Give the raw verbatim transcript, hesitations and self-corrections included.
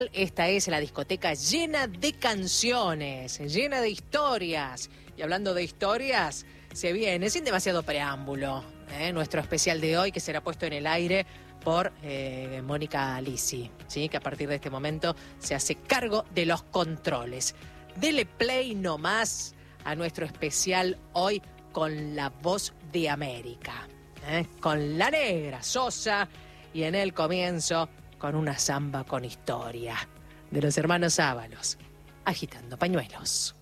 Esta es la discoteca llena de canciones, llena de historias. Y hablando de historias, se viene sin demasiado preámbulo, ¿eh? nuestro especial de hoy, que será puesto en el aire por eh, Mónica Lisi, ¿sí? que a partir de este momento se hace cargo de los controles. Dele play nomás a nuestro especial hoy con la voz de América, ¿eh? con la negra Sosa, y en el comienzo con una samba con historia de los hermanos Ábalos, agitando pañuelos.